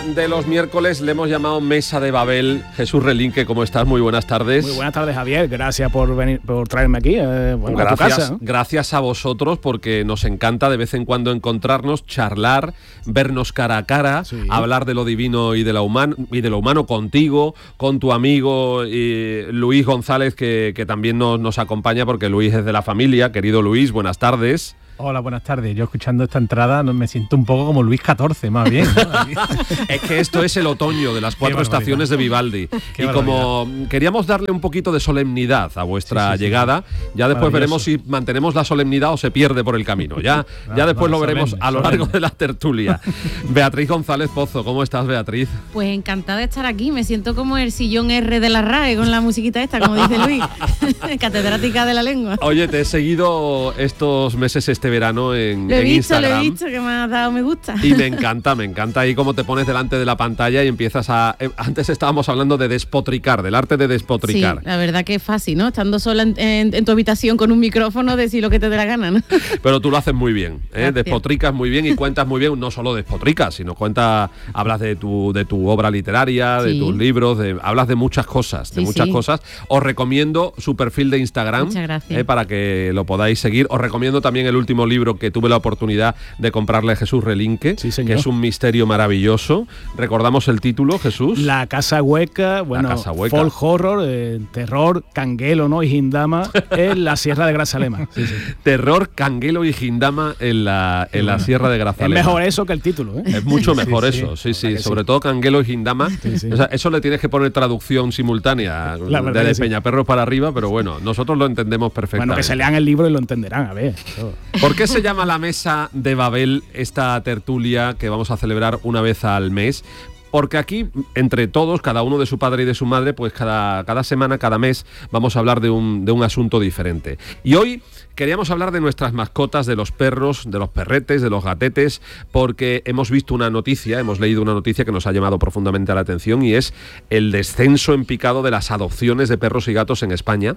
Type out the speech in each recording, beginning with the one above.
de los miércoles le hemos llamado Mesa de Babel. Jesús Relinque, ¿cómo estás? Muy buenas tardes. Muy buenas tardes, Javier. Gracias por venir, por traerme aquí. Gracias, a tu casa, ¿no? Gracias a vosotros, porque nos encanta de vez en cuando encontrarnos, charlar, vernos cara a cara, sí, hablar de lo divino y de lo humano contigo, con tu amigo Luis González, que también nos acompaña, porque Luis es de la familia. Querido Luis, buenas tardes. Hola, buenas tardes. Yo escuchando esta entrada me siento un poco como Luis XIV, más bien, ¿no? Es que esto es el otoño de las 4 estaciones de Vivaldi. Y como queríamos darle un poquito de solemnidad a vuestra llegada, ya después veremos si mantenemos la solemnidad o se pierde por el camino. Ya después lo veremos a lo largo de la tertulia. Beatriz González Pozo, ¿cómo estás, Beatriz? Pues encantada de estar aquí. Me siento como el sillón R de la RAE con la musiquita esta, como dice Luis. Catedrática de la lengua. Oye, te he seguido estos meses, este verano en Instagram. Lo he visto, que me has dado me gusta. Y me encanta ahí cómo te pones delante de la pantalla y empiezas a... Antes estábamos hablando de despotricar, del arte de despotricar. Sí, la verdad que es fácil, ¿no? Estando sola en tu habitación con un micrófono, decir lo que te dé la gana, ¿no? Pero tú lo haces muy bien, ¿eh? Despotricas muy bien y cuentas muy bien, no solo despotricas, sino hablas de tu obra literaria, de tus libros, hablas de muchas cosas, cosas. Os recomiendo su perfil de Instagram. Muchas gracias. Para que lo podáis seguir. Os recomiendo también el último libro que tuve la oportunidad de comprarle a Jesús Relinque, que es un misterio maravilloso. ¿Recordamos el título, Jesús? La Casa Hueca, folk horror, terror, canguelo, ¿no? Y Hindama en la Sierra de Grazalema. Sí. Terror, canguelo y Hindama en la Sierra de Grazalema. Es mejor eso que el título, ¿eh? Es mucho mejor eso, sí. Sobre todo canguelo y Hindama. O sea, eso le tienes que poner traducción simultánea de Peñaperros para arriba, pero bueno, nosotros lo entendemos perfectamente. Bueno, que se lean el libro y lo entenderán, a ver. ¿Por qué se llama la Mesa de Babel esta tertulia que vamos a celebrar una vez al mes? Porque aquí, entre todos, cada uno de su padre y de su madre, pues cada semana, cada mes, vamos a hablar de un asunto diferente. Y hoy queríamos hablar de nuestras mascotas, de los perros, de los perretes, de los gatetes, porque hemos leído una noticia que nos ha llamado profundamente la atención, y es el descenso en picado de las adopciones de perros y gatos en España.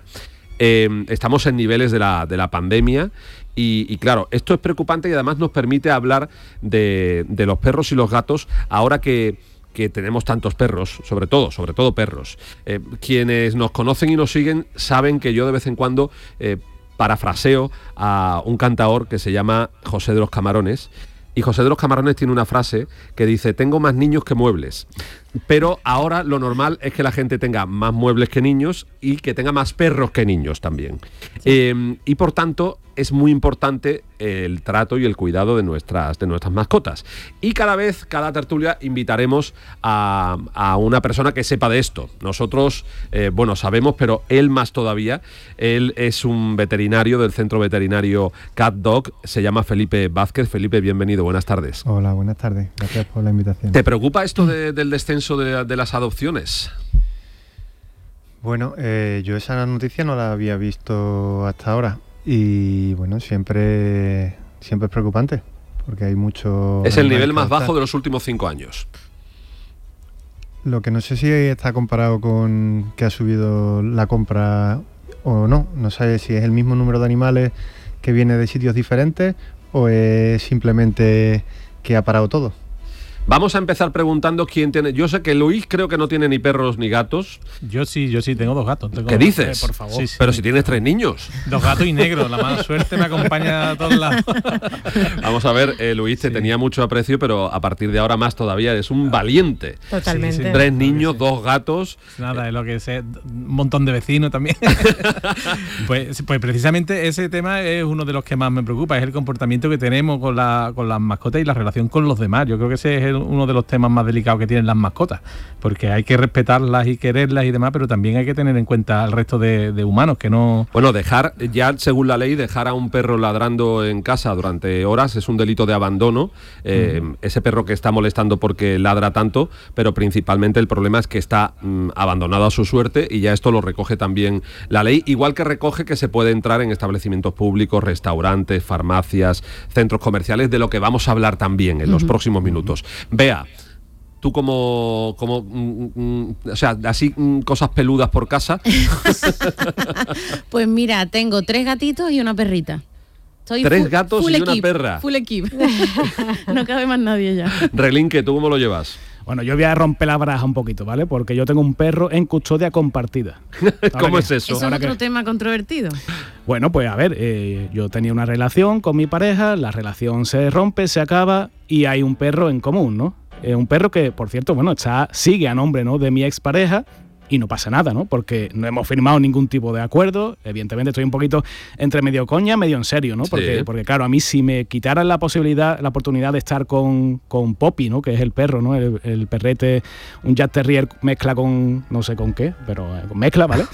Estamos en niveles de la pandemia y claro, esto es preocupante y además nos permite hablar de los perros y los gatos ahora que tenemos tantos perros, sobre todo perros. Quienes nos conocen y nos siguen saben que yo de vez en cuando parafraseo a un cantaor que se llama José de los Camarones. Y José de los Camarones tiene una frase que dice: tengo más niños que muebles. Pero ahora lo normal es que la gente tenga más muebles que niños y que tenga más perros que niños también. Y por tanto es muy importante el trato y el cuidado de nuestras mascotas. Y cada tertulia invitaremos a una persona que sepa de esto. Nosotros, sabemos, pero él más todavía. Él es un veterinario del Centro Veterinario Cat Dog, se llama Felipe Vázquez. Felipe, bienvenido, buenas tardes. Hola, buenas tardes, gracias por la invitación. ¿Te preocupa esto del descenso de las adopciones? Bueno, yo esa noticia no la había visto hasta ahora y bueno, siempre es preocupante porque hay mucho... Es el nivel más bajo de los últimos 5 años. Lo que no sé si está comparado con que ha subido la compra o no. No sé si es el mismo número de animales que viene de sitios diferentes o es simplemente que ha parado todo. Vamos a empezar preguntando quién tiene... Yo sé que Luis creo que no tiene ni perros ni gatos. Yo sí, tengo 2 gatos. ¿Qué dices? Por favor. Sí. Pero si tienes 3 niños. 2 gatos y negros, la mala suerte me acompaña a todos lados. Vamos a ver, Luis, te tenía mucho aprecio, pero a partir de ahora más todavía, eres un valiente. Totalmente. 3 niños, 2 gatos. Nada, es lo que sé, un montón de vecinos también. pues precisamente ese tema es uno de los que más me preocupa, es el comportamiento que tenemos con las mascotas y la relación con los demás. Yo creo que ese es uno de los temas más delicados que tienen las mascotas, porque hay que respetarlas y quererlas y demás, pero también hay que tener en cuenta al resto de humanos que no... Bueno, ya según la ley, dejar a un perro ladrando en casa durante horas es un delito de abandono. Ese perro que está molestando porque ladra tanto, pero principalmente el problema es que está abandonado a su suerte, y ya esto lo recoge también la ley, igual que recoge que se puede entrar en establecimientos públicos, restaurantes, farmacias, centros comerciales, de lo que vamos a hablar también en los próximos minutos. Bea, tú como o sea, así cosas peludas por casa. Pues mira, tengo 3 gatitos y una perrita. Soy 3 gatos y una equip, perra. Full equip. No cabe más nadie ya. Relinque, ¿tú cómo lo llevas? Bueno, yo voy a romper la baraja un poquito, ¿vale? Porque yo tengo un perro en custodia compartida. ¿Cómo es eso? Eso es otro tema controvertido. Bueno, pues a ver, yo tenía una relación con mi pareja, la relación se rompe, se acaba y hay un perro en común, ¿no? Un perro que, por cierto, bueno, sigue a nombre, ¿no?, de mi expareja. Y no pasa nada, ¿no? Porque no hemos firmado ningún tipo de acuerdo. Evidentemente estoy un poquito entre medio coña, medio en serio, ¿no? Porque claro, a mí si me quitaran la oportunidad de estar con Poppy, ¿no? Que es el perro, ¿no? El perrete, un Jack Terrier mezcla con no sé con qué, pero con mezcla, ¿vale?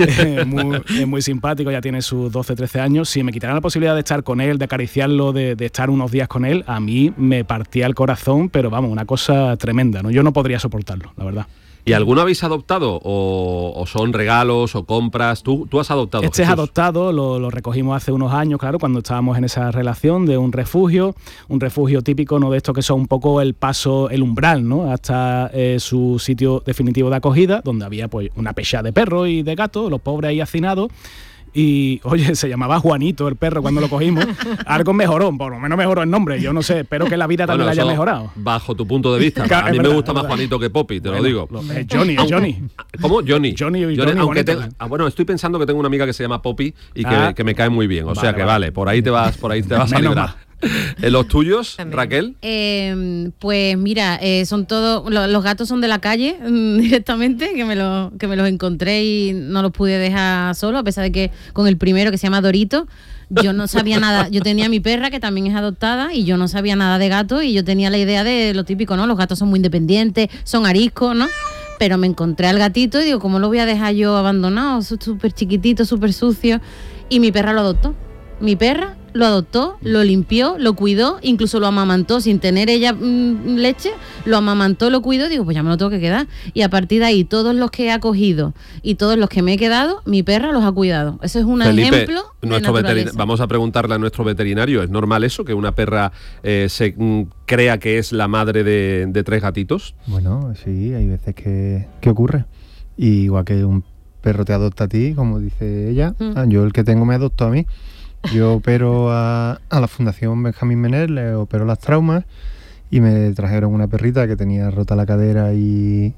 Es muy simpático, ya tiene sus 12, 13 años. Si me quitaran la posibilidad de estar con él, de acariciarlo, de estar unos días con él, a mí me partía el corazón, pero vamos, una cosa tremenda, ¿no? Yo no podría soportarlo, la verdad. ¿Y alguno habéis adoptado? ¿O son regalos o compras? ¿Tú has adoptado? Este es adoptado, lo recogimos hace unos años, claro, cuando estábamos en esa relación de un refugio típico, ¿no?, de estos que son un poco el paso, el umbral, ¿no?, hasta su sitio definitivo de acogida, donde había pues una pecha de perros y de gatos, los pobres ahí hacinados. Y, oye, se llamaba Juanito el perro cuando lo cogimos. Algo mejoró, por lo menos mejoró el nombre. Yo no sé, espero que la vida también la haya mejorado. Bajo tu punto de vista. A mí me gusta más Juanito que Poppy, te lo digo. Es Johnny. ¿Cómo? Johnny. Johnny aunque bueno, estoy pensando que tengo una amiga que se llama Poppy y que me cae muy bien. O sea que vale, por ahí te vas a librar. ¿Los tuyos, también, Raquel? Pues mira, son todos los gatos son de la calle directamente, que me los encontré y no los pude dejar solo, a pesar de que con el primero, que se llama Dorito, yo no sabía nada. Yo tenía mi perra, que también es adoptada, y yo no sabía nada de gatos, y yo tenía la idea de lo típico, ¿no? Los gatos son muy independientes, son ariscos, ¿no? Pero me encontré al gatito y digo, ¿cómo lo voy a dejar yo abandonado? Súper chiquitito, súper sucio. Y mi perra lo adoptó. Mi perra lo adoptó, lo limpió, lo cuidó, incluso lo amamantó sin tener ella leche, lo amamantó, lo cuidó, digo, pues ya me lo tengo que quedar. Y a partir de ahí, todos los que he acogido y todos los que me he quedado, mi perra los ha cuidado. Eso es un ejemplo de naturaleza. Vamos a preguntarle a nuestro veterinario, ¿es normal eso, que una perra se crea que es la madre de 3 gatitos? Bueno, sí, hay veces que ocurre. Y igual que un perro te adopta a ti, como dice ella, yo el que tengo me adoptó a mí. Yo opero a la Fundación Benjamín Menel, le opero las traumas y me trajeron una perrita que tenía rota la cadera y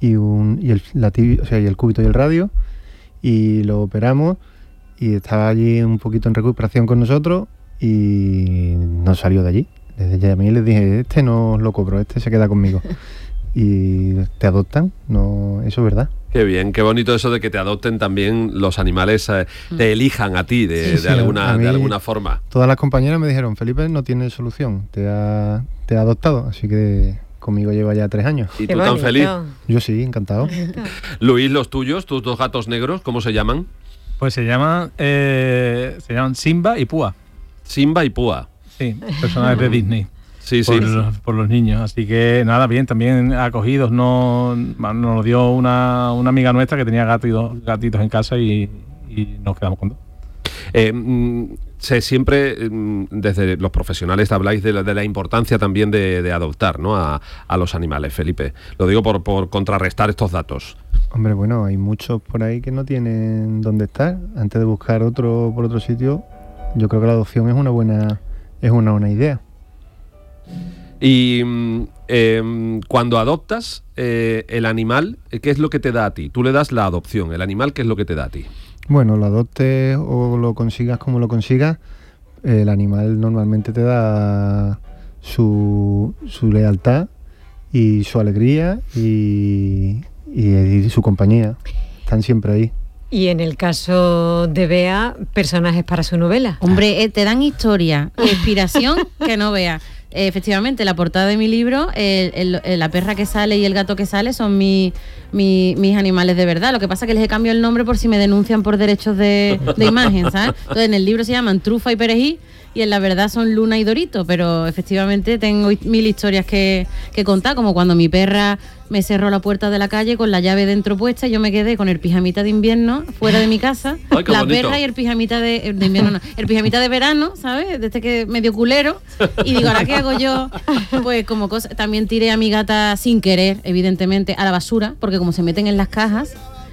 el cúbito y el radio, y lo operamos y estaba allí un poquito en recuperación con nosotros y no salió de allí. Desde ya a mí les dije, este no lo cobro, este se queda conmigo. Y te adoptan, no, eso es verdad. Qué bien, qué bonito eso de que te adopten también los animales, te elijan a ti de alguna forma. Todas las compañeras me dijeron, Felipe no tiene solución, te ha adoptado, así que conmigo lleva ya 3 años. ¿Y tú tan feliz? Yo sí, encantado. Luis, los tuyos, tus 2 gatos negros, ¿cómo se llaman? Pues se llaman Simba y Púa. Simba y Púa. Sí, personajes de Disney. Sí. Por los niños, así que nada, bien, también acogidos. Nos dio una amiga nuestra que tenía 2 gatitos en casa y nos quedamos con 2. Siempre desde los profesionales habláis de la importancia también de adoptar, ¿no?, a los animales, Felipe. Lo digo por contrarrestar estos datos. Hombre, bueno, hay muchos por ahí que no tienen dónde estar. Antes de buscar otro por otro sitio, yo creo que la adopción es una buena idea. Y cuando adoptas el animal, ¿qué es lo que te da a ti? Tú le das la adopción, el animal, ¿qué es lo que te da a ti? Bueno, lo adoptes o lo consigas como lo consigas, el animal normalmente te da su lealtad y su alegría y su compañía. Están siempre ahí. Y en el caso de Bea, personajes para su novela. Hombre, te dan historia, inspiración que no veas. Efectivamente, la portada de mi libro, la perra que sale y el gato que sale son mis animales de verdad. Lo que pasa es que les he cambiado el nombre por si me denuncian por derechos de imagen, ¿sabes? Entonces, en el libro se llaman Trufa y Perejil y en la verdad son Luna y Dorito, pero efectivamente tengo 1000 historias que contar, como cuando mi perra me cerró la puerta de la calle con la llave dentro puesta y yo me quedé con el pijamita de invierno fuera de mi casa. Ay, la bonito. perra y el pijamita de invierno no, el pijamita de verano, ¿sabes? De este que medio culero. Y digo, ¿ahora qué hago yo? Pues como cosa, también tiré a mi gata sin querer, evidentemente, a la basura, porque como se meten en las cajas,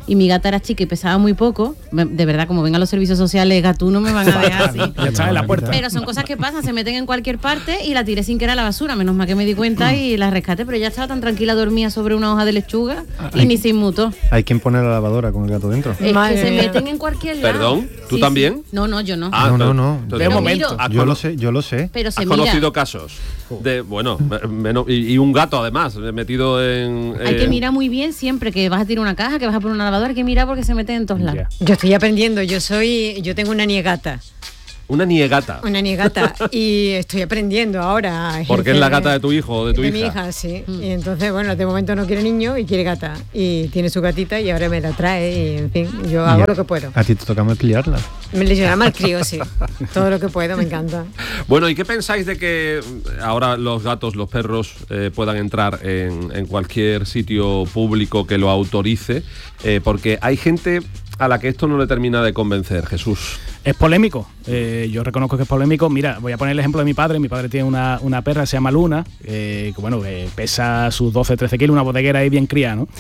y mi gata era chica y pesaba muy poco, de verdad, como vengan los servicios sociales, Gatuno me van a dejar así. Ya está en la puerta. Pero son cosas que pasan, se meten en cualquier parte y la tiré sin querer a la basura. Menos mal que me di cuenta y la rescaté, pero ya estaba tan tranquila, dormía sobre una hoja de lechuga y ni se inmutó. Hay quien pone la lavadora con el gato dentro. Es Madre que se mía. meten en cualquier lado. ¿Perdón? ¿Tú Sí, también? sí. No, yo no. No. entonces- De momento. Miro. Yo lo sé. Pero se ¿Has mira. conocido casos? De, bueno, y un gato además, metido en... Hay que mirar muy bien siempre que vas a tirar una caja, que vas a poner una lavadora, hay que mirar porque se meten en todos lados. Ya. Yo estoy aprendiendo, yo tengo una niegata. Una niegata. Una niegata y estoy aprendiendo ahora. a Porque es la ejercer gata de tu hijo o de tu de hija. mi hija, sí. Y entonces, bueno, de momento no quiere niño y quiere gata. Y tiene su gatita y ahora me la trae y, en fin, yo hago lo que puedo. A ti te toca malcriarla. Me le llama al crío, sí. Todo lo que puedo, me encanta. Bueno, ¿y qué pensáis de que ahora los gatos, los perros puedan entrar en cualquier sitio público que lo autorice? Porque hay gente a la que esto no le termina de convencer, Jesús. Es polémico, yo reconozco que es polémico. Mira, voy a poner el ejemplo de mi padre. Mi padre tiene una perra, se llama Luna, que pesa sus 12-13 kilos, una bodeguera ahí bien cría, ¿no?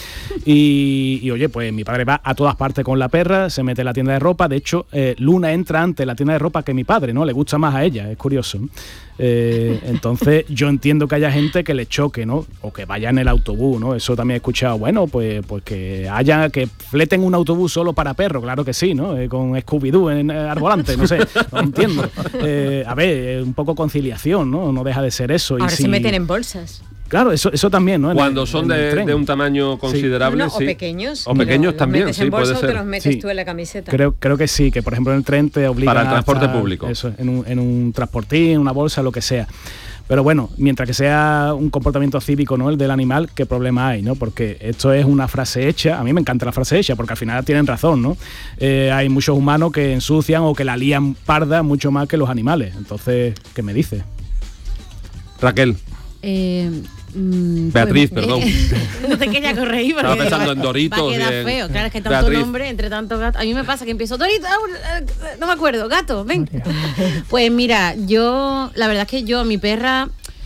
Y oye, pues mi padre va a todas partes con la perra, se mete en la tienda de ropa. De hecho, Luna entra antes en la tienda de ropa que mi padre, ¿no? Le gusta más a ella, es curioso, ¿no? Entonces yo entiendo que haya gente que le choque, ¿no? O que vaya en el autobús, ¿no? Eso también he escuchado. Bueno, pues que fleten un autobús solo para perros, claro que sí, ¿no? Con Scooby-Doo en al volante, no sé, no entiendo. A ver, un poco conciliación, ¿no? No deja de ser eso. Ahora y se meten en bolsas. Claro, eso también, ¿no? Cuando son de un tamaño considerable, O sí. pequeños. O pequeños los también, metes sí, en puede bolsa o te ser. los metes Sí. tú en la camiseta. Creo que sí, que por ejemplo en el tren te obliga Para el transporte a estar, público. Eso, en un transportín, en una bolsa, lo que sea. Pero bueno, mientras que sea un comportamiento cívico, ¿no? El del animal, ¿qué problema hay, no? Porque esto es una frase hecha. A mí me encanta la frase hecha, porque al final tienen razón, ¿no? Hay muchos humanos que ensucian o que la lían parda mucho más que los animales. Entonces, ¿qué me dice? Raquel, Beatriz, perdón. No te quería corregir porque Estaba pensando en Doritos va a quedar y en feo. Claro, es que tanto Beatriz. nombre entre tanto gato. A mí me pasa que empiezo Dorito, no me acuerdo, gato, ven. Pues mira, la verdad es que yo, mi perra,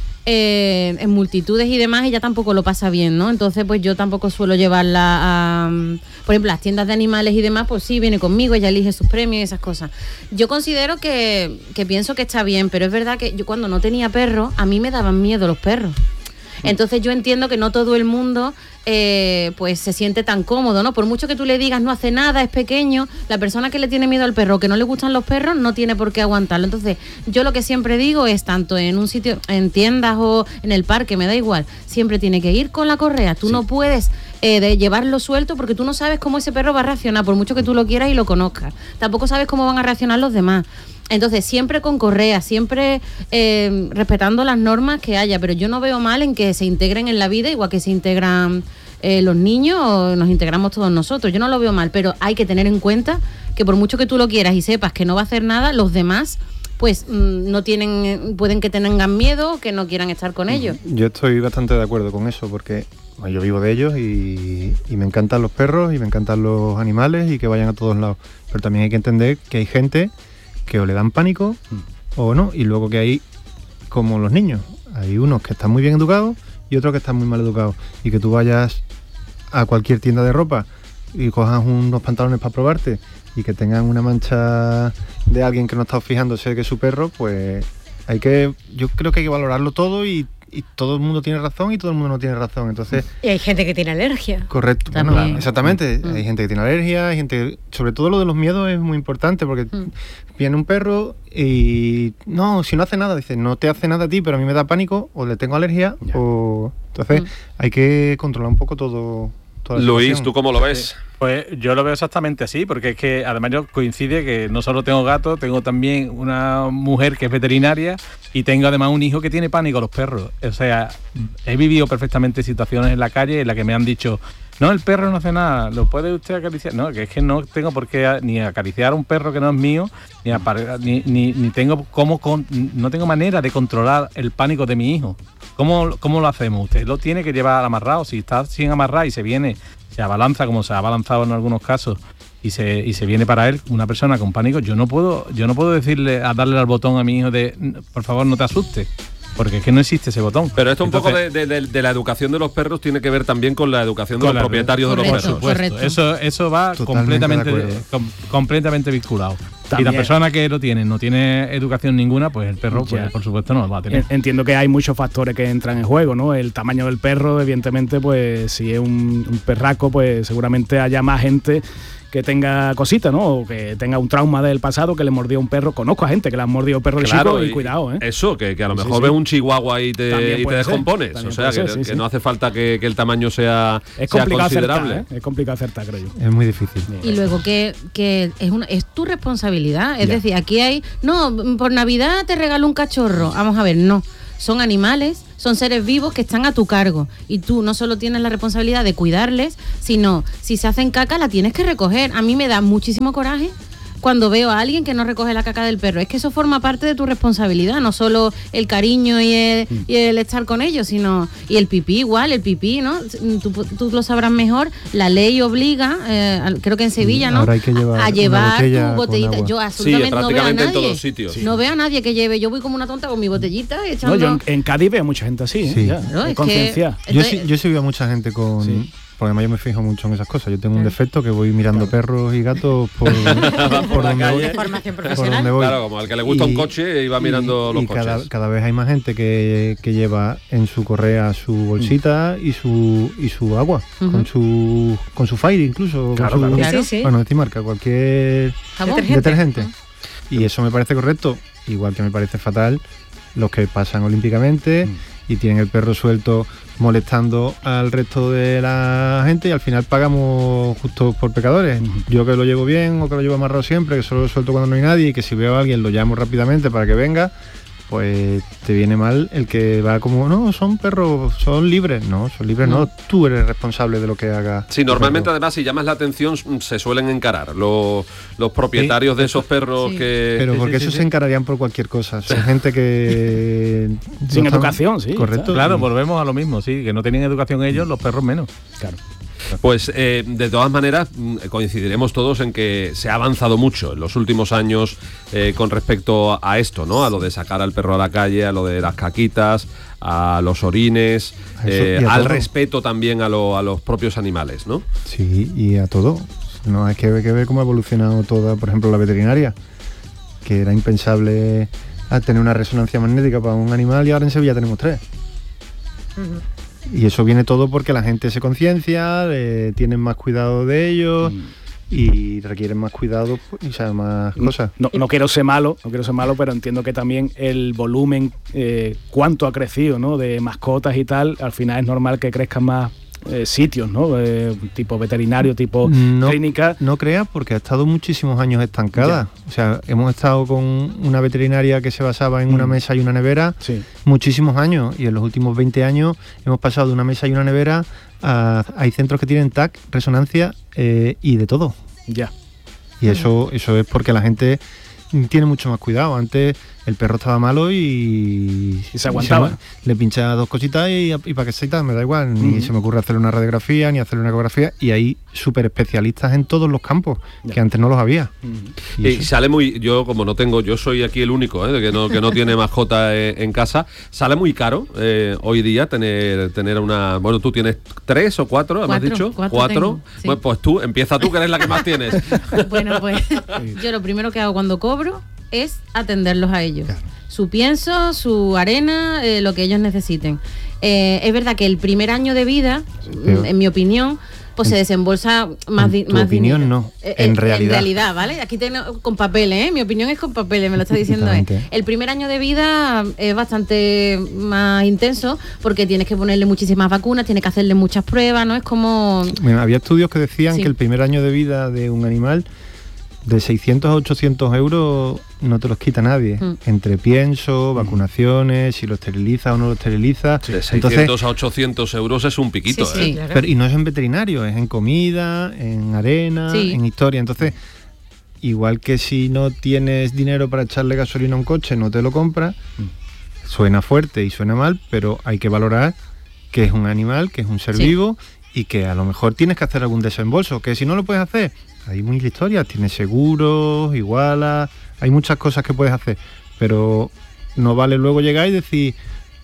en multitudes y demás, ella tampoco lo pasa bien, ¿no? Entonces, pues yo tampoco suelo llevarla a, por ejemplo, las tiendas de animales y demás, pues sí, viene conmigo, ella elige sus premios y esas cosas. Yo considero que pienso que está bien, pero es verdad que yo cuando no tenía perro, a mí me daban miedo los perros. Entonces yo entiendo que no todo el mundo pues se siente tan cómodo, ¿no? Por mucho que tú le digas no hace nada, es pequeño, la persona que le tiene miedo al perro, que no le gustan los perros, no tiene por qué aguantarlo. Entonces yo lo que siempre digo es, tanto en un sitio, en tiendas o en el parque, me da igual, siempre tiene que ir con la correa. Tú no puedes de llevarlo suelto porque tú no sabes cómo ese perro va a reaccionar, por mucho que tú lo quieras y lo conozcas. Tampoco sabes cómo van a reaccionar los demás. Entonces, siempre con correa, siempre respetando las normas que haya, pero yo no veo mal en que se integren en la vida, igual que se integran los niños o nos integramos todos nosotros. Yo no lo veo mal, pero hay que tener en cuenta que por mucho que tú lo quieras y sepas que no va a hacer nada, los demás pues no tienen, pueden que tengan miedo, que no quieran estar con ellos. Yo estoy bastante de acuerdo con eso, porque yo vivo de ellos y me encantan los perros y me encantan los animales y que vayan a todos lados. Pero también hay que entender que hay gente que o le dan pánico o no, y luego que hay, como los niños, hay unos que están muy bien educados y otros que están muy mal educados, y que tú vayas a cualquier tienda de ropa y cojas unos pantalones para probarte y que tengan una mancha de alguien que no está fijándose que es su perro, pues yo creo que hay que valorarlo todo y todo el mundo tiene razón y todo el mundo no tiene razón. Entonces, Y hay gente que tiene alergia. correcto, También. bueno, exactamente. Hay gente que tiene alergia, hay gente, sobre todo lo de los miedos es muy importante, porque viene un perro y no, si no hace nada, dice, no te hace nada a ti, pero a mí me da pánico o le tengo alergia, o entonces hay que controlar un poco todo. Toda la Luis, situación. ¿tú cómo lo ves? Pues yo lo veo exactamente así, porque es que además yo coincide que no solo tengo gatos, tengo también una mujer que es veterinaria y tengo además un hijo que tiene pánico a los perros. O sea, he vivido perfectamente situaciones en la calle en las que me han dicho, no, el perro no hace nada, ¿lo puede usted acariciar? No, que es que no tengo por qué ni acariciar a un perro que no es mío, ni tengo no tengo manera de controlar el pánico de mi hijo. ¿Cómo lo hacemos? Usted lo tiene que llevar amarrado. Si está sin amarrar y se abalanza, como se ha abalanzado en algunos casos, y se viene para él una persona con pánico, yo no puedo decirle, a darle al botón a mi hijo de, por favor, no te asustes. porque es que no existe ese botón. Pero esto Entonces, un poco de la educación de los perros tiene que ver también con la educación de los propietarios de los Correcto. perros. Correcto. Eso va completamente vinculado. También. Y la persona que no tiene educación ninguna, pues el perro, pues, por supuesto, no lo va a tener. Entiendo que hay muchos factores que entran en juego, ¿no? El tamaño del perro, evidentemente, pues si es un perraco, pues seguramente haya más gente que tenga cositas, ¿no? O que tenga un trauma del pasado que le mordió un perro. Conozco a gente que le han mordido perros de chico y cuidado, ¿eh? Eso, que a lo mejor ves un chihuahua y te descompones. O sea, que no hace falta que el tamaño sea considerable. Es complicado acertar, creo yo. Es muy difícil. Y luego que es tu responsabilidad. Es decir, aquí hay... No, por Navidad te regalo un cachorro. Vamos a ver, no. Son animales, son seres vivos que están a tu cargo. Y tú no solo tienes la responsabilidad de cuidarles, sino si se hacen caca la tienes que recoger. A mí me da muchísimo coraje cuando veo a alguien que no recoge la caca del perro. Es que eso forma parte de tu responsabilidad, no solo el cariño y el estar con ellos, sino... Y el pipí igual, el pipí, ¿no? Tú lo sabrás mejor. La ley obliga, creo que en Sevilla, ¿no? Ahora hay que llevar tu botellita. Yo absolutamente no veo a nadie. En todos los sitios. No veo a nadie que lleve. Yo voy como una tonta con mi botellita echando... No, yo en Cádiz veo mucha gente así, Sí. ya, Claro, es conciencia. Yo sí veo a mucha gente con... Sí. Porque además yo me fijo mucho en esas cosas. Yo tengo un defecto que voy mirando perros y gatos por donde voy. Formación Por profesional. donde voy. Claro, como al que le gusta un coche y va mirando los coches. Cada vez hay más gente que lleva en su correa su bolsita y su agua, con su Fire incluso. Claro, con su, claro. Sí. Bueno, de marca, cualquier Jabón. detergente. Y eso me parece correcto, igual que me parece fatal los que pasan olímpicamente y tienen el perro suelto molestando al resto de la gente y al final pagamos justo por pecadores. Yo que lo llevo bien o que lo llevo amarrado siempre, que solo lo suelto cuando no hay nadie y que si veo a alguien lo llamo rápidamente para que venga, pues te viene mal el que va como, no, son perros, son libres. No, son libres no, tú eres responsable de lo que haga. Sí, normalmente además si llamas la atención se suelen encarar los propietarios de esos perros que... Pero porque eso se encararían por cualquier cosa. Son gente que... Sin educación, sí. Correcto. Claro, volvemos a lo mismo, sí, que no tienen educación ellos, los perros menos. Claro. Pues de todas maneras coincidiremos todos en que se ha avanzado mucho en los últimos años con respecto a esto, ¿no? A lo de sacar al perro a la calle, a lo de las caquitas, a los orines, al respeto también a los propios animales, ¿no? Sí, y a todo. No hay que ver cómo ha evolucionado toda, por ejemplo, la veterinaria, que era impensable tener una resonancia magnética para un animal y ahora en Sevilla tenemos 3. Y eso viene todo porque la gente se conciencia, tienen más cuidado de ellos y requieren más cuidado y saben más cosas. No quiero ser malo, pero entiendo que también el volumen, cuánto ha crecido, ¿no? De mascotas y tal, al final es normal que crezcan más sitios, ¿no? Tipo veterinario, tipo clínica. No creas, porque ha estado muchísimos años estancada. Ya. O sea, hemos estado con una veterinaria que se basaba en una mesa y una nevera muchísimos años, y en los últimos 20 años hemos pasado de una mesa y una nevera a... Hay centros que tienen TAC, resonancia y de todo. Ya. Y eso es porque la gente tiene mucho más cuidado. Antes el perro estaba malo y se aguantaba. Le pincha 2 cositas y para que se me da igual. Ni se me ocurre hacerle una radiografía ni hacerle una ecografía. Y hay súper especialistas en todos los campos, que antes no los había. Y sale muy... Yo como no tengo... Yo soy aquí el único que no tiene mascota en casa. Sale muy caro hoy día tener una... Bueno, tú tienes 3 o 4, ¿me has dicho? 4. Tengo, sí. Bueno, pues empieza tú, que eres la que más tienes. Bueno, pues yo lo primero que hago cuando cobro es atenderlos a ellos. Claro. Su pienso, su arena, lo que ellos necesiten. Es verdad que el primer año de vida, en mi opinión, pues se desembolsa más dinero. No, en realidad. En realidad, ¿vale? Aquí tengo con papeles, mi opinión es con papeles, me lo está diciendo él. El primer año de vida es bastante más intenso porque tienes que ponerle muchísimas vacunas, tienes que hacerle muchas pruebas, ¿no? Es como... Mira, había estudios que decían que el primer año de vida de un animal, de 600 a 800 euros no te los quita nadie. Entre pienso, vacunaciones, si lo esteriliza o no lo esteriliza. De 600 a 800 euros es un piquito. Sí, claro. Pero, y no es en veterinario, es en comida, en arena, en historia. Entonces, igual que si no tienes dinero para echarle gasolina a un coche, no te lo compras. Suena fuerte y suena mal, pero hay que valorar que es un animal, que es un ser vivo y que a lo mejor tienes que hacer algún desembolso. Que si no lo puedes hacer, hay mil historias, tienes seguros, igualas, hay muchas cosas que puedes hacer, pero no vale luego llegar y decir,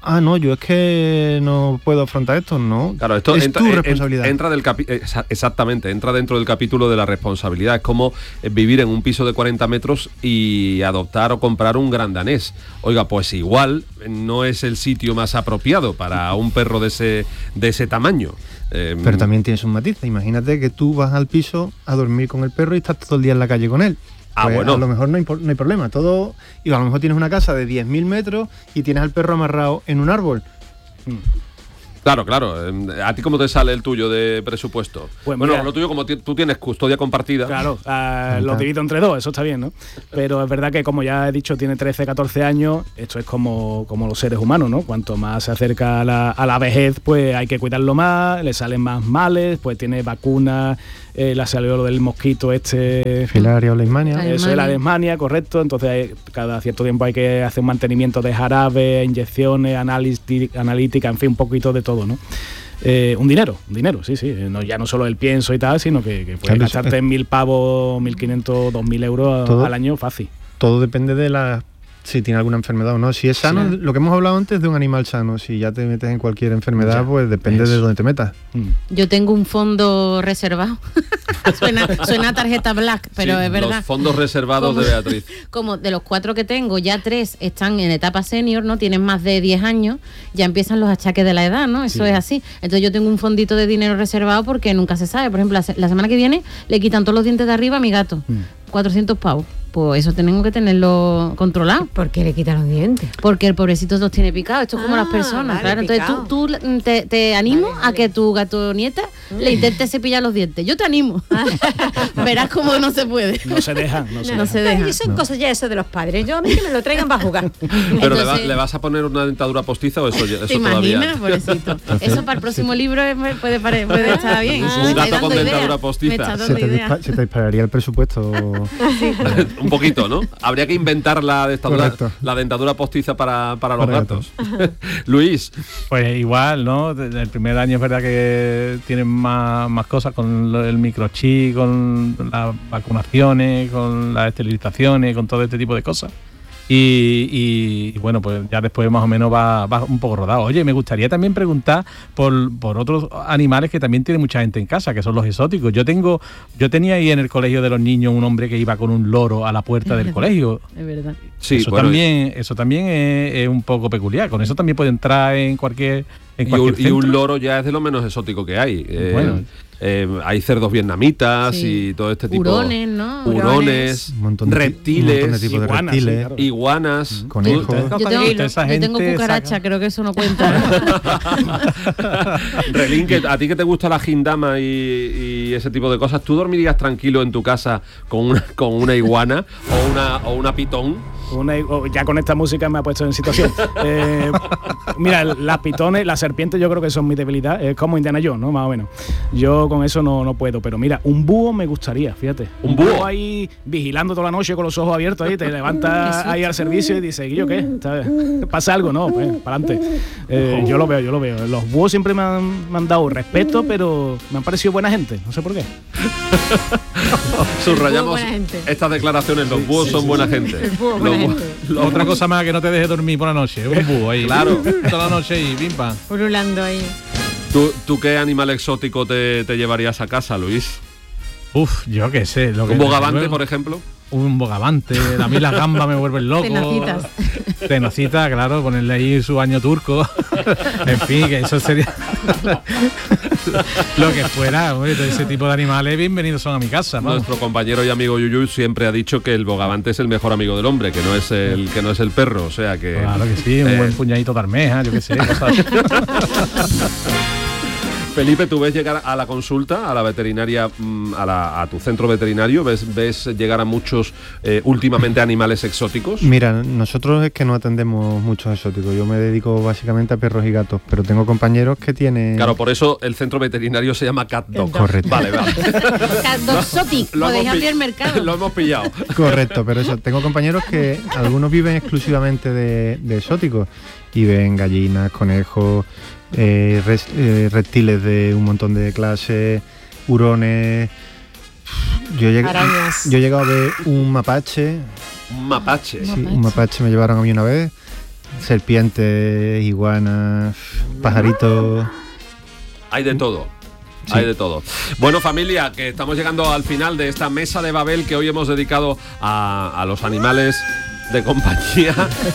no, yo es que no puedo afrontar esto, no. Claro, esto es tu responsabilidad. Exactamente, entra dentro del capítulo de la responsabilidad. Es como vivir en un piso de 40 metros y adoptar o comprar un gran danés. Oiga, pues igual no es el sitio más apropiado para un perro de ese tamaño. Pero también tienes un matiz. Imagínate que tú vas al piso a dormir con el perro y estás todo el día en la calle con él. Pues bueno. A lo mejor no hay problema. Todo, y a lo mejor tienes una casa de 10.000 metros y tienes al perro amarrado en un árbol. Claro. ¿A ti cómo te sale el tuyo de presupuesto? Pues bueno, mira, lo tuyo como tú tienes custodia compartida. Claro, lo divido entre dos, eso está bien, ¿no? Pero es verdad que, como ya he dicho, tiene 13, 14 años, esto es como los seres humanos, ¿no? Cuanto más se acerca a la vejez, pues hay que cuidarlo más, le salen más males, pues tiene vacunas, le salió lo del mosquito Filaria o leishmania. Eso es la leishmania, correcto. Entonces cada cierto tiempo hay que hacer un mantenimiento de jarabe, inyecciones, analítica, en fin, un poquito de todo, ¿no? Un dinero, sí. Ya no solo el pienso y tal, sino que puedes gastarte 1.000 pavos, 1.500, 2.000 euros al año fácil. Todo depende de si tiene alguna enfermedad o no. Si es sano, sí. Lo que hemos hablado antes de un animal sano, si ya te metes en cualquier enfermedad, pues depende de dónde te metas. Yo tengo un fondo reservado. suena a tarjeta black, pero sí, es verdad. Los fondos reservados de Beatriz. Como de los 4 que tengo, ya 3 están en etapa senior, ¿no? Tienen más de 10 años, ya empiezan los achaques de la edad, ¿no? Eso es así. Entonces yo tengo un fondito de dinero reservado porque nunca se sabe. Por ejemplo, la semana que viene le quitan todos los dientes de arriba a mi gato. 400 pavos. Pues eso tenemos que tenerlo controlado. ¿Por qué le quitan los dientes? Porque el pobrecito los tiene picados. Esto es como las personas, vale, claro. Entonces tú te animo a que tu gato nieta le intente cepillar los dientes. Yo te animo. Verás cómo no se puede. No se dejan. Y son cosas ya eso de los padres. Yo a mí que me lo traigan para jugar. Pero entonces, ¿le vas a poner una dentadura postiza o eso ¿te imaginas, pobrecito? Eso para el próximo libro puede estar bien. Un gato con dentadura postiza. Se te dispararía el presupuesto. Un poquito, ¿no? Habría que inventar la dentadura postiza para los gatos. Luis. Pues igual, ¿no? El primer año es verdad que tienen más cosas con el microchip, con las vacunaciones, con las esterilizaciones, con todo este tipo de cosas. Y bueno, pues ya después más o menos va un poco rodado. Oye, me gustaría también preguntar por otros animales que también tiene mucha gente en casa, que son los exóticos. Yo tenía ahí en el colegio de los niños un hombre que iba con un loro a la puerta del colegio. Es verdad. Sí, eso también es un poco peculiar. Con eso también puede entrar en cualquier y un loro ya es de lo menos exótico que hay. Hay cerdos vietnamitas y todo este tipo. Hurones, ¿no? Hurones, reptiles, un montón de tipos de reptiles, iguanas, conejos. Yo tengo cucaracha, creo que eso no cuenta. Relín, a ti que te gusta la gindama y ese tipo de cosas, ¿tú dormirías tranquilo en tu casa con una iguana o una pitón? Ya con esta música me ha puesto en situación. Mira, las pitones, las serpientes yo creo que son mi debilidad. Es como Indiana Jones, ¿no? Más o menos. Yo con eso no puedo. Pero mira, un búho me gustaría, fíjate. ¿Un búho? Ahí vigilando toda la noche con los ojos abiertos ahí, te levantas ahí al servicio y dices, ¿y yo qué? ¿Pasa algo? No, pues, para adelante. Yo lo veo. Los búhos siempre me han dado respeto, pero me han parecido buena gente. No sé por qué. Subrayamos estas declaraciones. Los búhos son buena gente. Otra cosa más que no te deje dormir por la noche. Un búho ahí. Claro. Toda la noche y pimpa. Pululando ahí. ¿Tú qué animal exótico te llevarías a casa, Luis? Yo qué sé. ¿Un bogavante, por ejemplo? Un bogavante. A mí las gambas me vuelven loco. Tenocitas, claro, ponerle ahí su baño turco. En fin, que eso sería lo que fuera. Hombre, todo ese tipo de animales bienvenidos son a mi casa. Vamos. Nuestro compañero y amigo Yuyu siempre ha dicho que el bogavante es el mejor amigo del hombre, que no es el perro, o sea que... Claro que sí, un buen puñadito de armeja, yo qué sé, cosas. Felipe, ¿tú ves llegar a la consulta, a la veterinaria, a tu centro veterinario? ¿Ves llegar a muchos últimamente animales exóticos? Mira, nosotros es que no atendemos muchos exóticos. Yo me dedico básicamente a perros y gatos, pero tengo compañeros que tienen... Claro, por eso el centro veterinario se llama Cat Dog. Correcto. Vale. Cat Dog Exotic, podéis abrir el mercado. Lo hemos pillado. Correcto, pero eso, tengo compañeros que algunos viven exclusivamente de exóticos y ven gallinas, conejos... reptiles de un montón de clases, hurones. Yo he llegado a ver un mapache. ¿Un mapache? Sí, un mapache me llevaron a mí una vez. serpientes, iguanas, pajaritos. Hay de todo. Sí. Hay de todo. Bueno, familia, que estamos llegando al final de esta mesa de Babel que hoy hemos dedicado a los animales de compañía.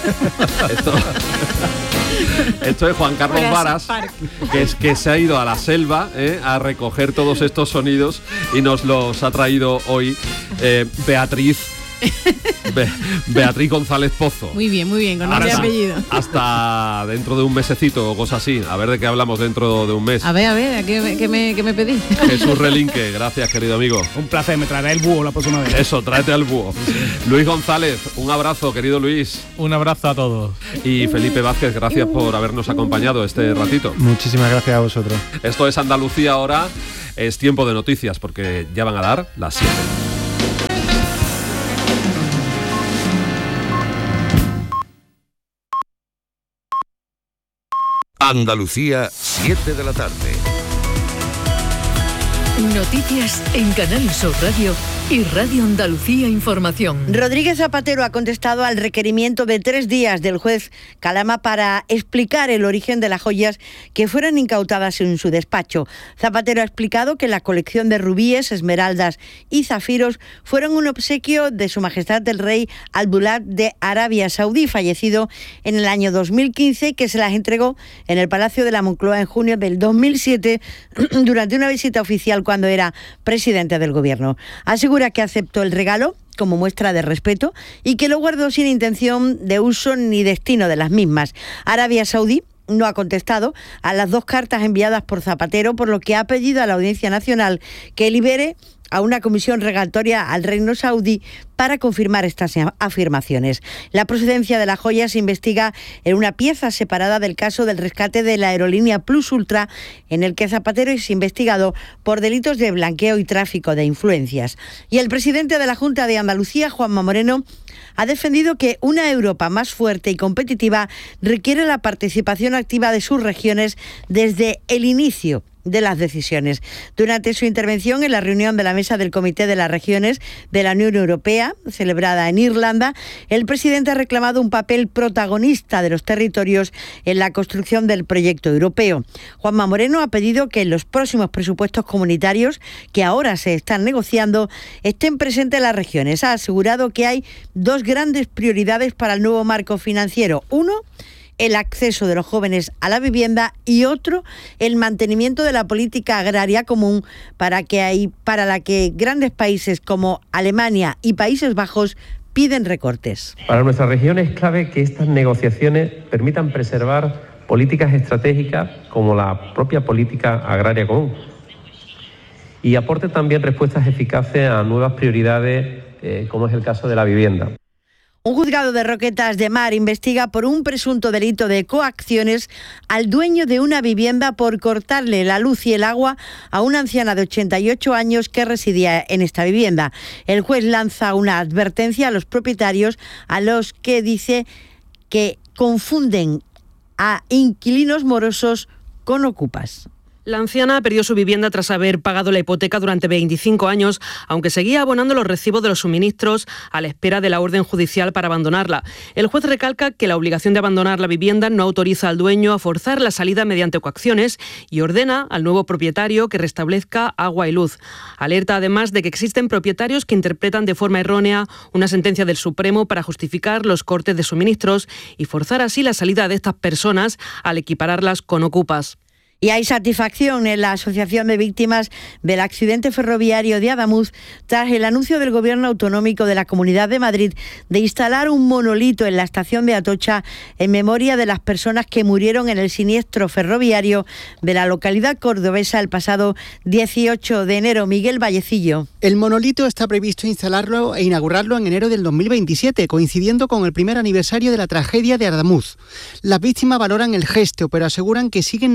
Esto es Juan Carlos Varas, que se ha ido a la selva a recoger todos estos sonidos y nos los ha traído hoy Beatriz González Pozo. Muy bien, con nombre y apellido. Hasta dentro de un mesecito o cosas así. A ver de qué hablamos dentro de un mes. A ver, ¿qué me pedís? Jesús Relinque, gracias, querido amigo. Un placer, me traeré el búho la próxima vez. Eso, tráete al búho. Luis González, un abrazo, querido Luis. Un abrazo a todos. Y Felipe Vázquez, gracias por habernos acompañado este ratito. Muchísimas gracias a vosotros. Esto es Andalucía ahora. Es tiempo de noticias porque ya van a dar las 7. Andalucía, 7 de la tarde. Noticias en Canal Sur Radio y Radio Andalucía Información. Rodríguez Zapatero ha contestado al requerimiento de 3 días del juez Calama para explicar el origen de las joyas que fueron incautadas en su despacho. Zapatero ha explicado que la colección de rubíes, esmeraldas y zafiros fueron un obsequio de Su Majestad el Rey Abdullah de Arabia Saudí, fallecido en el año 2015, que se las entregó en el Palacio de la Moncloa en junio del 2007 durante una visita oficial cuando era presidente del gobierno. Asegura que aceptó el regalo como muestra de respeto y que lo guardó sin intención de uso ni destino de las mismas. Arabia Saudí no ha contestado a las 2 cartas enviadas por Zapatero, por lo que ha pedido a la Audiencia Nacional que libere a una comisión regatoria al Reino Saudí para confirmar estas afirmaciones. La procedencia de la joya se investiga en una pieza separada del caso del rescate de la aerolínea Plus Ultra, en el que Zapatero es investigado por delitos de blanqueo y tráfico de influencias. Y el presidente de la Junta de Andalucía, Juanma Moreno, ha defendido que una Europa más fuerte y competitiva requiere la participación activa de sus regiones desde el inicio de las decisiones. Durante su intervención en la reunión de la mesa del Comité de las Regiones de la Unión Europea, celebrada en Irlanda, el presidente ha reclamado un papel protagonista de los territorios en la construcción del proyecto europeo. Juanma Moreno ha pedido que en los próximos presupuestos comunitarios, que ahora se están negociando, estén presentes las regiones. Ha asegurado que hay 2 grandes prioridades para el nuevo marco financiero. Uno, el acceso de los jóvenes a la vivienda, y otro, el mantenimiento de la política agraria común para la que grandes países como Alemania y Países Bajos piden recortes. Para nuestra región es clave que estas negociaciones permitan preservar políticas estratégicas como la propia política agraria común y aporte también respuestas eficaces a nuevas prioridades como es el caso de la vivienda. Un juzgado de Roquetas de Mar investiga por un presunto delito de coacciones al dueño de una vivienda por cortarle la luz y el agua a una anciana de 88 años que residía en esta vivienda. El juez lanza una advertencia a los propietarios, a los que dice que confunden a inquilinos morosos con ocupas. La anciana perdió su vivienda tras haber pagado la hipoteca durante 25 años, aunque seguía abonando los recibos de los suministros a la espera de la orden judicial para abandonarla. El juez recalca que la obligación de abandonar la vivienda no autoriza al dueño a forzar la salida mediante coacciones y ordena al nuevo propietario que restablezca agua y luz. Alerta además de que existen propietarios que interpretan de forma errónea una sentencia del Supremo para justificar los cortes de suministros y forzar así la salida de estas personas al equipararlas con ocupas. Y hay satisfacción en la Asociación de Víctimas del Accidente Ferroviario de Adamuz tras el anuncio del Gobierno Autonómico de la Comunidad de Madrid de instalar un monolito en la estación de Atocha en memoria de las personas que murieron en el siniestro ferroviario de la localidad cordobesa el pasado 18 de enero. Miguel Vallecillo. El monolito está previsto instalarlo e inaugurarlo en enero del 2027, coincidiendo con el primer aniversario de la tragedia de Adamuz. Las víctimas valoran el gesto, pero aseguran que siguen necesitando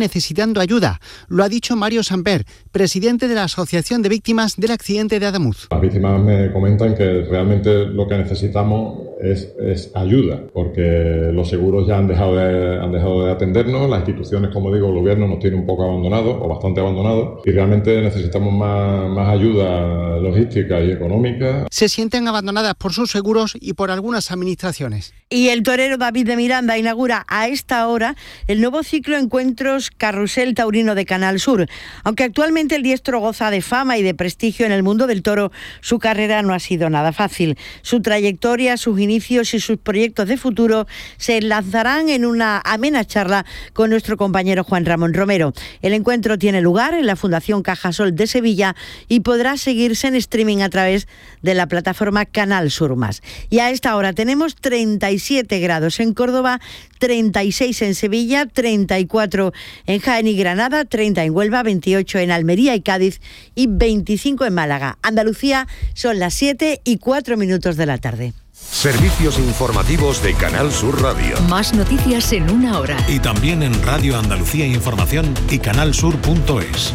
necesitando ayuda. Lo ha dicho Mario Samper, presidente de la Asociación de Víctimas del Accidente de Ademuz. Las víctimas me comentan que realmente lo que necesitamos es ayuda, porque los seguros ya han dejado de atendernos, las instituciones, como digo, el gobierno nos tiene un poco abandonados o bastante abandonados, y realmente necesitamos más ayuda logística y económica. Se sienten abandonadas por sus seguros y por algunas administraciones. Y el torero David de Miranda inaugura a esta hora el nuevo ciclo Encuentros Carrusel Taurino de Canal Sur. Aunque actualmente el diestro goza de fama y de prestigio en el mundo del toro, su carrera no ha sido nada fácil. Su trayectoria, sus inicios y sus proyectos de futuro se enlazarán en una amena charla con nuestro compañero Juan Ramón Romero. El encuentro tiene lugar en la Fundación Cajasol de Sevilla y podrá seguirse en streaming a través de la plataforma Canal Sur Más. Y a esta hora tenemos 37 grados en Córdoba, 36 en Sevilla, 34 en Jaén y Granada, 30 en Huelva, 28 en Almería y Cádiz y 25 en Málaga. Andalucía, son las 7:04 de la tarde. Servicios informativos de Canal Sur Radio. Más noticias en una hora. Y también en Radio Andalucía Información y canalsur.es.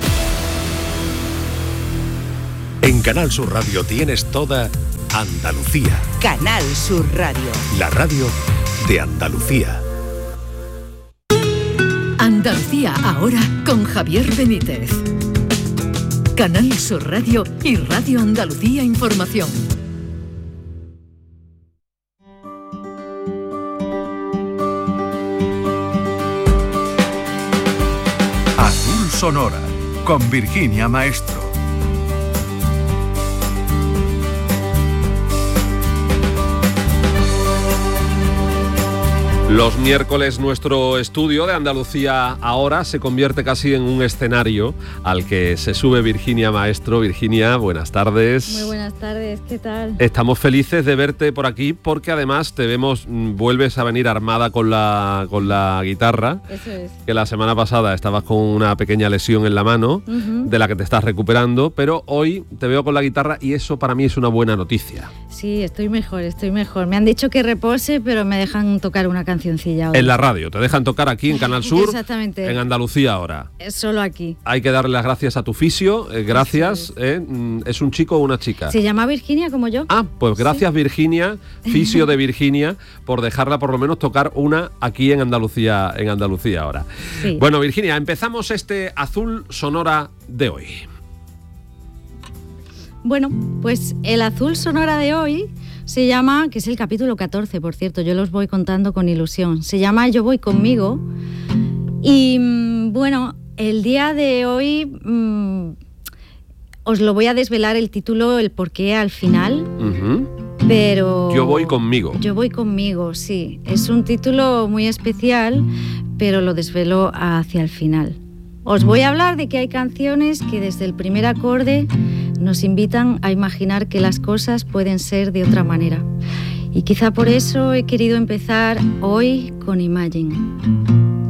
En Canal Sur Radio tienes toda Andalucía. Canal Sur Radio. La radio de Andalucía. Andalucía ahora con Javier Benítez. Canal Sur Radio y Radio Andalucía Información. Azul Sonora con Virginia Maestro. Los miércoles nuestro estudio de Andalucía ahora se convierte casi en un escenario al que se sube Virginia Maestro. Virginia, buenas tardes. Muy buenas tardes, ¿qué tal? Estamos felices de verte por aquí porque además te vemos, vuelves a venir armada con la guitarra. Eso es. Que la semana pasada estabas con una pequeña lesión en la mano, de la que te estás recuperando, pero hoy te veo con la guitarra y eso para mí es una buena noticia. Sí, estoy mejor. Me han dicho que repose, pero me dejan tocar una cancioncilla hoy. En la radio, te dejan tocar aquí en Canal Sur. Exactamente. En Andalucía ahora. Solo aquí. Hay que darle las gracias a tu fisio, gracias. ¿Es un chico o una chica? ¿Se llama Virginia como yo? Ah, pues gracias, sí. Virginia, fisio de Virginia, por dejarla por lo menos tocar una aquí en Andalucía ahora. Sí. Bueno, Virginia, empezamos este Azul Sonora de hoy. Bueno, pues el Azul Sonora de hoy se llama, que es el capítulo 14, por cierto, yo los voy contando con ilusión, se llama Yo voy conmigo. Y bueno, el día de hoy os lo voy a desvelar el título, el porqué al final, pero... Yo voy conmigo. Yo voy conmigo, sí. Es un título muy especial, pero lo desvelo hacia el final. Os voy a hablar de que hay canciones que desde el primer acorde nos invitan a imaginar que las cosas pueden ser de otra manera. Y quizá por eso he querido empezar hoy con Imagine.